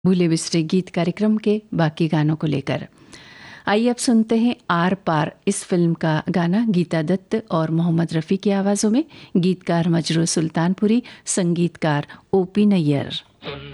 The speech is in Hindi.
भूले बिसरे गीत कार्यक्रम के बाकी गानों को लेकर आइए अब सुनते हैं आर पार इस फिल्म का गाना गीता दत्त और मोहम्मद रफ़ी की आवाज़ों में। गीतकार मजरू सुल्तानपुरी, संगीतकार ओपी नैयर।